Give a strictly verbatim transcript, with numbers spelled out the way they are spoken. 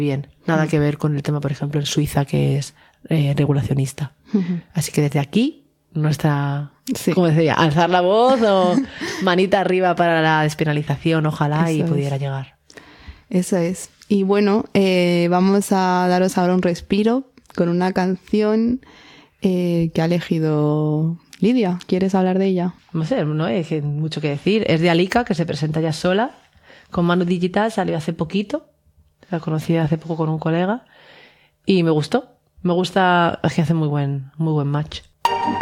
bien. Nada uh-huh. que ver con el tema, por ejemplo, en Suiza, que es eh, regulacionista. Uh-huh. Así que desde aquí, nuestra, sí. ¿cómo decía? Alzar la voz o manita arriba para la despenalización, ojalá, Eso y pudiera es. llegar. Eso es. Y bueno, eh, vamos a daros ahora un respiro con una canción eh, que ha elegido Lidia. ¿Quieres hablar de ella? No sé, no hay mucho que decir. Es de Alika, que se presenta ya sola, con Mano Digital, salió hace poquito. La conocí hace poco con un colega y me gustó. Me gusta, es que hace muy buen, muy buen match.